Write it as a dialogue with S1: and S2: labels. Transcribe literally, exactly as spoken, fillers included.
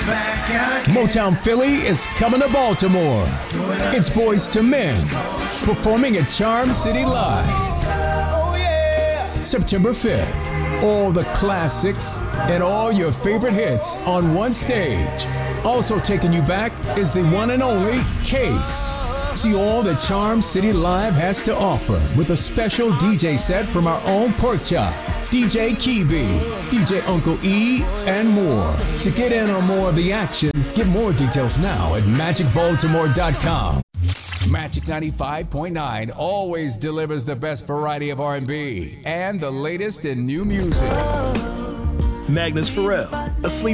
S1: Motown Philly is coming to Baltimore. It's Boys to Men performing at Charm City Live. September fifth. All the classics and all your favorite hits on one stage. Also taking you back is the one and only Case. See all that Charm City Live has to offer with a special D J set from our own Pork Chop, D J Keeby, D J Uncle E, and more. To get in on more of the action, get more details now at magic baltimore dot com. Magic ninety-five point nine always delivers the best variety of R and B and the latest in new music.
S2: Magnus Pharrell, a sleep